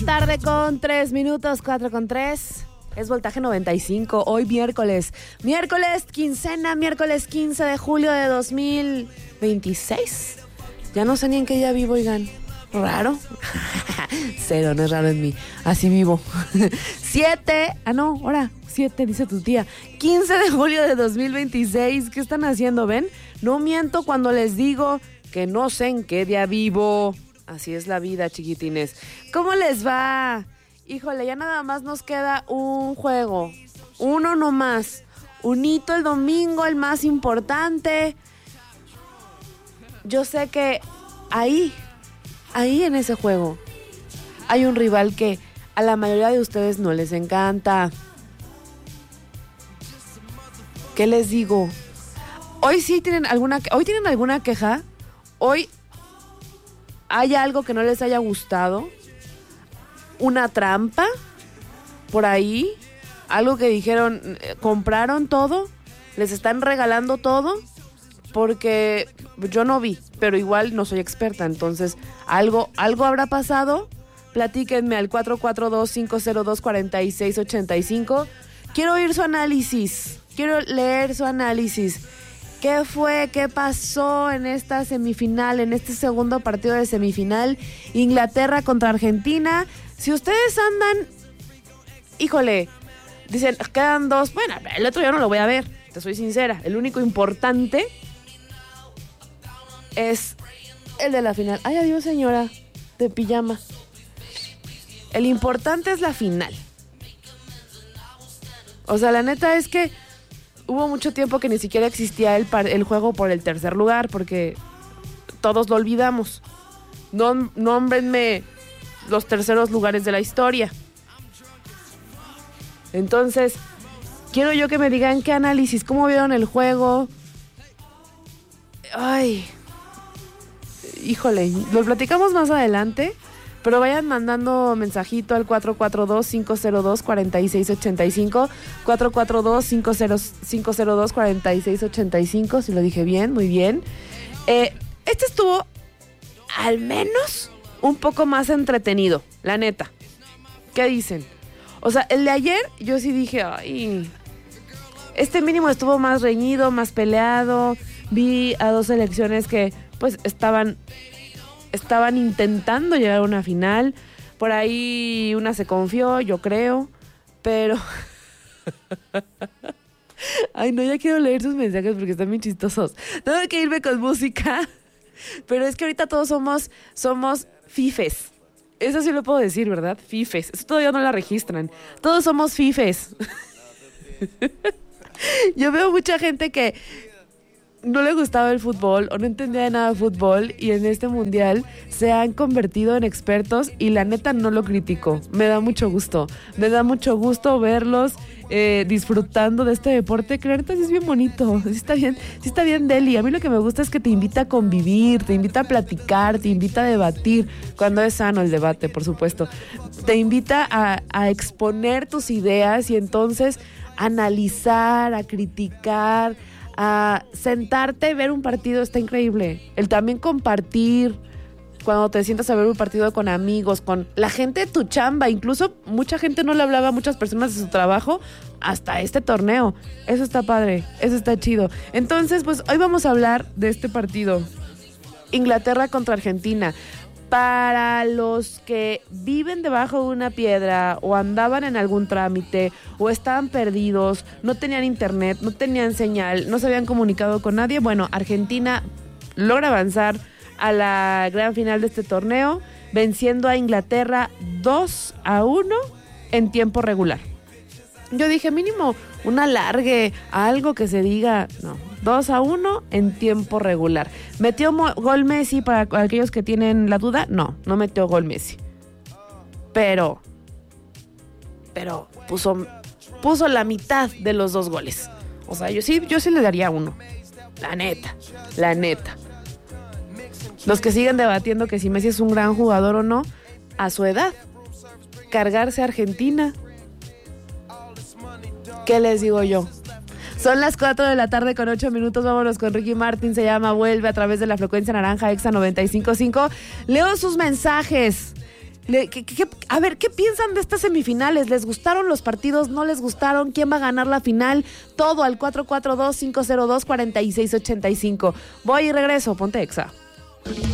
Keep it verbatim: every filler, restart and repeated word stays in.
Tarde con tres minutos, cuatro con tres. Es Voltaje noventa y cinco, hoy miércoles. Miércoles, quincena, miércoles quince de julio de dos mil veintiséis. Ya no sé ni en qué día vivo, oigan. ¿Raro? Cero, no es raro en mí. Así vivo. Siete, ah no, ahora, siete, dice tu tía. quince de julio de dos mil veintiséis. ¿Qué están haciendo, ven? No miento cuando les digo que no sé en qué día vivo. Así es la vida, chiquitines. ¿Cómo les va? Híjole, ya nada más nos queda un juego. Uno nomás. Un hito el domingo, el más importante. Yo sé que ahí, ahí en ese juego, hay un rival que a la mayoría de ustedes no les encanta. ¿Qué les digo? Hoy sí tienen alguna, hoy tienen alguna queja. Hoy ¿hay algo que no les haya gustado? ¿Una trampa? ¿Por ahí? ¿Algo que dijeron, compraron todo? ¿Les están regalando todo? Porque yo no vi, pero igual no soy experta, entonces, ¿algo, algo habrá pasado? Platíquenme al cuatro cuatro dos, cinco cero dos, cuatro seis ocho cinco. Quiero oír su análisis, quiero leer su análisis. ¿Qué fue? ¿Qué pasó en esta semifinal, en este segundo partido de semifinal? Inglaterra contra Argentina. Si ustedes andan, híjole, dicen, quedan dos. Bueno, el otro ya no lo voy a ver, te soy sincera. El único importante es el de la final. Ay, adiós, señora de pijama. El importante es la final. O sea, la neta es que hubo mucho tiempo que ni siquiera existía el, par- el juego por el tercer lugar, porque todos lo olvidamos. Nom- nómbrenme los terceros lugares de la historia. Entonces, quiero yo que me digan qué análisis, cómo vieron el juego. Ay, híjole, lo platicamos más adelante, pero vayan mandando mensajito al cuatro cuatro dos, cinco cero dos, cuatro seis ocho cinco, cuatro cuatro dos, cinco cero dos, cuatro seis ocho cinco, si lo dije bien, muy bien. Eh, este estuvo al menos un poco más entretenido, la neta. ¿Qué dicen? O sea, el de ayer yo sí dije, ay, este mínimo estuvo más reñido, más peleado. Vi a dos selecciones que pues estaban... Estaban intentando llegar a una final. Por ahí una se confió, yo creo. Pero... Ay, no, ya quiero leer sus mensajes porque están bien chistosos. Tengo que irme con música. Pero es que ahorita todos somos... Somos fifes. Eso sí lo puedo decir, ¿verdad? Fifes. Eso todavía no la registran. Todos somos fifes. Yo veo mucha gente que... no le gustaba el fútbol o no entendía de nada de fútbol y en este mundial se han convertido en expertos y la neta no lo critico. Me da mucho gusto. Me da mucho gusto verlos eh, disfrutando de este deporte que la neta sí es bien bonito. Sí está bien, sí está bien deli. A mí lo que me gusta es que te invita a convivir, te invita a platicar, te invita a debatir, cuando es sano el debate, por supuesto. Te invita a, a exponer tus ideas y entonces analizar, a criticar, a sentarte, ver un partido, está increíble. El también compartir, cuando te sientas a ver un partido con amigos, con la gente de tu chamba, incluso mucha gente no le hablaba a muchas personas de su trabajo hasta este torneo. Eso está padre, eso está chido. Entonces, pues hoy vamos a hablar de este partido, Inglaterra contra Argentina. Para los que viven debajo de una piedra o andaban en algún trámite o estaban perdidos, no tenían internet, no tenían señal, no se habían comunicado con nadie, bueno, Argentina logra avanzar a la gran final de este torneo, venciendo a Inglaterra dos a uno en tiempo regular. Yo dije, mínimo un alargue, algo que se diga, no, dos a uno en tiempo regular. ¿Metió mo- gol Messi para aquellos que tienen la duda? No, no metió gol Messi. Pero, pero puso, puso la mitad de los dos goles. O sea, yo sí, yo sí le daría uno. La neta, la neta. Los que siguen debatiendo que si Messi es un gran jugador o no, a su edad, cargarse a Argentina. ¿Qué les digo yo? Son las cuatro de la tarde con ocho minutos. Vámonos con Ricky Martin. Se llama Vuelve a través de la frecuencia naranja Exa noventa y cinco punto cinco. Leo sus mensajes. Le, que, que, a ver, ¿qué piensan de estas semifinales? ¿Les gustaron los partidos? ¿No les gustaron? ¿Quién va a ganar la final? Todo al cuatro cuatro dos, cinco cero dos, cuatro seis ocho cinco. Voy y regreso, ponte Exa.